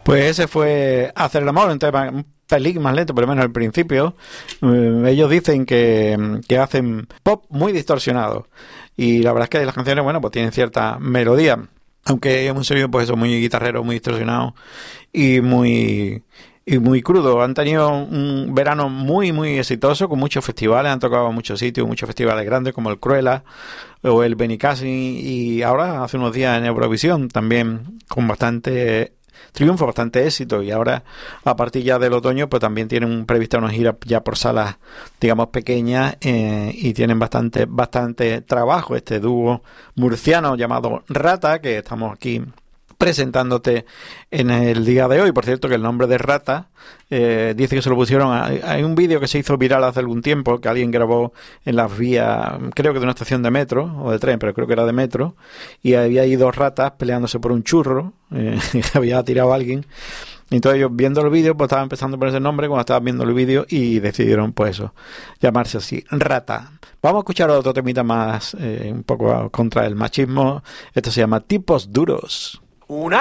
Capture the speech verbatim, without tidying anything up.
Pues ese fue Hacer el amor, un tema un pelín más lento, por lo menos al principio. Eh, ellos dicen que, que hacen pop muy distorsionado. Y la verdad es que las canciones, bueno, pues tienen cierta melodía. Aunque es un sonido, pues eso, muy guitarrero, muy distorsionado y muy... y muy crudo. Han tenido un verano muy, muy exitoso, con muchos festivales, han tocado en muchos sitios, muchos festivales grandes como el Cruella o el Benicassim, y ahora hace unos días en Eurovisión también con bastante triunfo, bastante éxito, y ahora a partir ya del otoño pues también tienen prevista una gira ya por salas, digamos, pequeñas, eh, y tienen bastante, bastante trabajo este dúo murciano llamado Rata, que estamos aquí presentándote en el día de hoy. Por cierto, que el nombre de Rata eh, dice que se lo pusieron a, hay un vídeo que se hizo viral hace algún tiempo que alguien grabó en las vías, creo que de una estación de metro o de tren, pero creo que era de metro, y había ahí dos ratas peleándose por un churro, eh, que había tirado a alguien. Entonces ellos, viendo el vídeo, pues estaban empezando a ponerse el nombre cuando estaban viendo el vídeo, y decidieron pues eso, llamarse así, Rata. Vamos a escuchar otro temita más, eh, un poco contra el machismo. Esto se llama Tipos Duros. Una